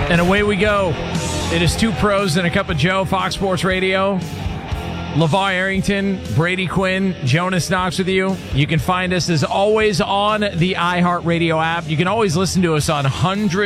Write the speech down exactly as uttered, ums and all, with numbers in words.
And away we go. It is Two Pros and a Cup of Joe, Fox Sports Radio. LeVar Arrington, Brady Quinn, Jonas Knox with you. You can find us, as always, on the iHeartRadio app. You can always listen to us on hundreds